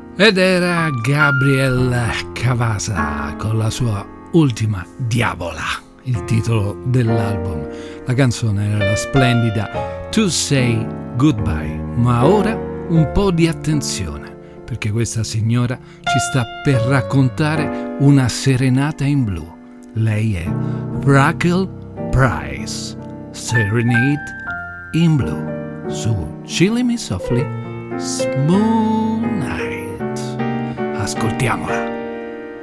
Ed era Gabriel Cavasa con la sua ultima Diavola, il titolo dell'album. La canzone era la splendida To Say Goodbye, ma ora un po' di attenzione, perché questa signora ci sta per raccontare una serenata in blu. Lei è Raquel Price, Serenade in Blue, su Chilling Me Softly, Smooth Night. Ascoltiamola.